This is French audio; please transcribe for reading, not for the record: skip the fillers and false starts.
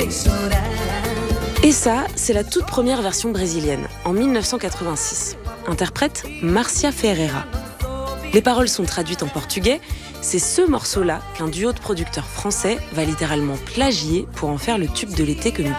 Et ça, c'est la toute première version brésilienne, en 1986. Interprète Márcia Ferreira. Les paroles sont traduites en portugais. C'est ce morceau-là qu'un duo de producteurs français va littéralement plagier pour en faire le tube de l'été que nous